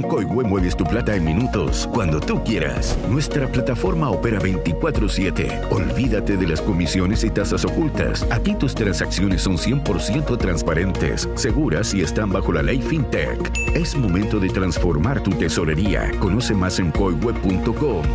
Coihue mueves tu plata en minutos, cuando tú quieras. Nuestra plataforma opera 24/7. Olvídate de las comisiones y tasas ocultas. Aquí tus transacciones son 100% transparentes, seguras y están bajo la ley FinTech. Es momento de transformar tu tesorería. Conoce más en coihue.com.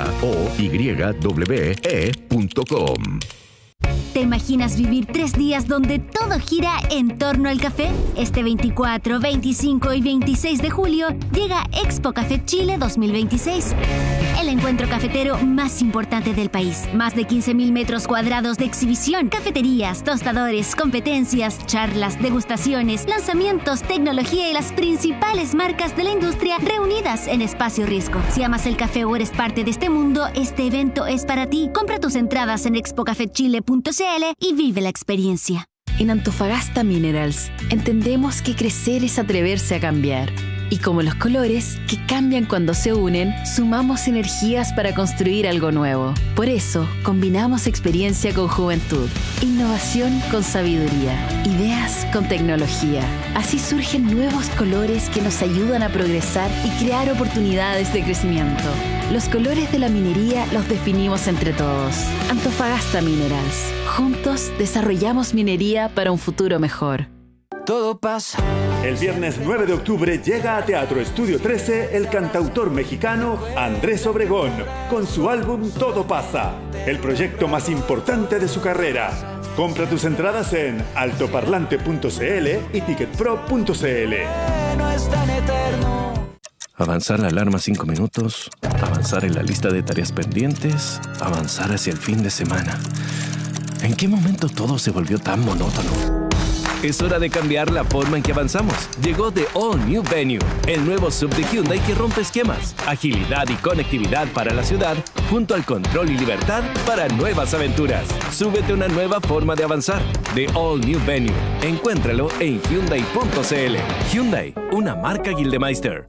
KOYWE.com. ¿Te imaginas vivir 3 días donde todo gira en torno al café? Este 24, 25 y 26 de julio llega Expo Café Chile 2026. El encuentro cafetero más importante del país. Más de 15,000 metros cuadrados de exhibición, cafeterías, tostadores, competencias, charlas, degustaciones, lanzamientos, tecnología y las principales marcas de la industria reunidas en Espacio Risco. Si amas el café o eres parte de este mundo, este evento es para ti. Compra tus entradas en expocafechile.cl y vive la experiencia. En Antofagasta Minerals entendemos que crecer es atreverse a cambiar. Y como los colores, que cambian cuando se unen, sumamos energías para construir algo nuevo. Por eso, combinamos experiencia con juventud, innovación con sabiduría, ideas con tecnología. Así surgen nuevos colores que nos ayudan a progresar y crear oportunidades de crecimiento. Los colores de la minería los definimos entre todos. Antofagasta Minerals. Juntos desarrollamos minería para un futuro mejor. Todo pasa. El viernes 9 de octubre llega a Teatro Estudio 13 el cantautor mexicano Andrés Obregón con su álbum Todo Pasa, el proyecto más importante de su carrera. Compra tus entradas en altoparlante.cl y ticketpro.cl. No es tan eterno. Avanzar la alarma 5 minutos, avanzar en la lista de tareas pendientes, avanzar hacia el fin de semana. ¿En qué momento todo se volvió tan monótono? Es hora de cambiar la forma en que avanzamos. Llegó The All New Venue, el nuevo SUV de Hyundai que rompe esquemas, agilidad y conectividad para la ciudad, junto al control y libertad para nuevas aventuras. Súbete a una nueva forma de avanzar. The All New Venue. Encuéntralo en Hyundai.cl. Hyundai, una marca Gildemeister.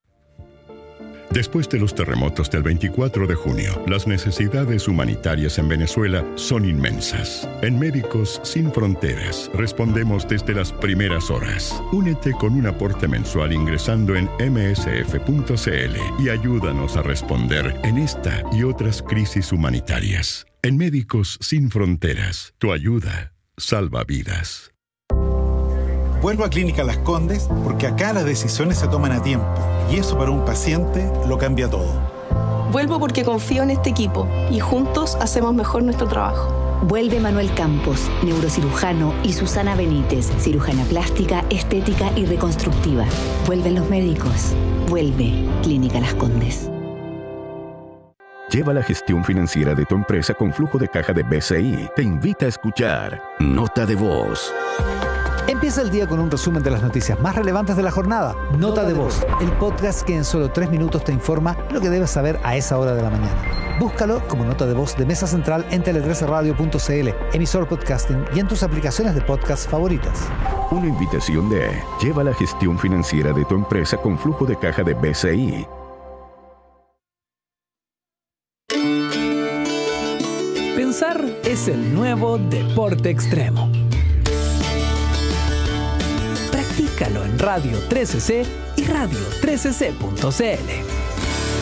Después de los terremotos del 24 de junio, las necesidades humanitarias en Venezuela son inmensas. En Médicos Sin Fronteras respondemos desde las primeras horas. Únete con un aporte mensual ingresando en msf.cl y ayúdanos a responder en esta y otras crisis humanitarias. En Médicos Sin Fronteras, tu ayuda salva vidas. Vuelvo a Clínica Las Condes porque acá las decisiones se toman a tiempo y eso para un paciente lo cambia todo. Vuelvo porque confío en este equipo y juntos hacemos mejor nuestro trabajo. Vuelve Manuel Campos, neurocirujano, y Susana Benítez, cirujana plástica, estética y reconstructiva. Vuelven los médicos. Vuelve Clínica Las Condes. Lleva la gestión financiera de tu empresa con flujo de caja de BCI. Te invita a escuchar Nota de Voz. Empieza el día con un resumen de las noticias más relevantes de la jornada. Nota de Voz, el podcast que en solo 3 minutos te informa lo que debes saber a esa hora de la mañana. Búscalo como Nota de Voz de Mesa Central en tele13radio.cl, emisor podcasting y en tus aplicaciones de podcast favoritas. Una invitación de Lleva la gestión financiera de tu empresa con flujo de caja de BCI. Pensar es el nuevo deporte extremo. Practícalo en Radio 13C y radio13c.cl.